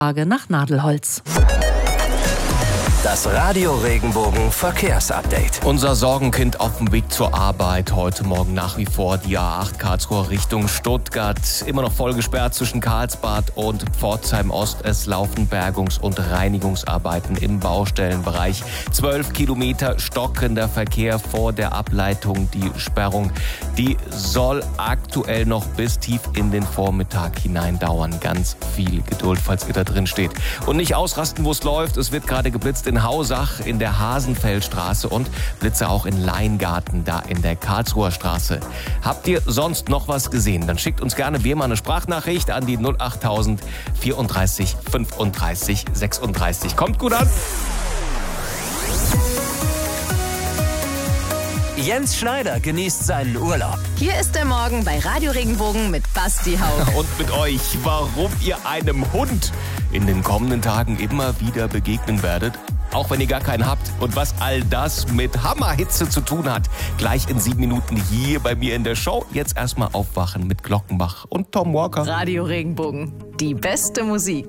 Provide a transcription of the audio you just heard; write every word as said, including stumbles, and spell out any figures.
Nach Nadelholz. Das Radio Regenbogen Verkehrsupdate. Unser Sorgenkind auf dem Weg zur Arbeit. Heute Morgen nach wie vor die A acht Karlsruhe Richtung Stuttgart. Immer noch voll gesperrt zwischen Karlsbad und Pforzheim Ost. Es laufen Bergungs- und Reinigungsarbeiten im Baustellenbereich. Zwölf Kilometer stockender Verkehr vor der Ableitung. Die Sperrung, die soll aktuell noch bis tief in den Vormittag hinein dauern. Ganz viel Geduld, falls ihr da drin steht. Und nicht ausrasten, wo es läuft. Es wird gerade geblitzt in Hausach in der Hasenfeldstraße und Blitze auch in Leingarten, da in der Karlsruher Straße. Habt ihr sonst noch was gesehen? Dann schickt uns gerne wie immer eine Sprachnachricht an die null acht tausend vierunddreißig fünfunddreißig sechsunddreißig. Kommt gut an! Jens Schneider genießt seinen Urlaub. Hier ist der Morgen bei Radio Regenbogen mit Basti Haug. Und mit euch, warum ihr einem Hund in den kommenden Tagen immer wieder begegnen werdet, auch wenn ihr gar keinen habt. Und was all das mit Hammerhitze zu tun hat, gleich in sieben Minuten hier bei mir in der Show. Jetzt erstmal aufwachen mit Glockenbach und Tom Walker. Radio Regenbogen, die beste Musik.